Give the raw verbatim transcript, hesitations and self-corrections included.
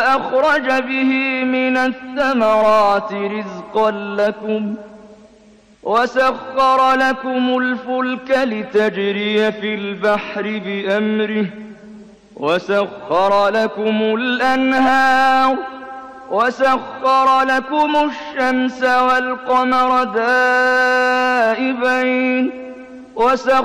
فأخرج به من الثمرات رزقا لكم وسخر لكم الفلك لتجري في البحر بأمره وسخر لكم الأنهار وسخر لكم الشمس والقمر دائبين وسخر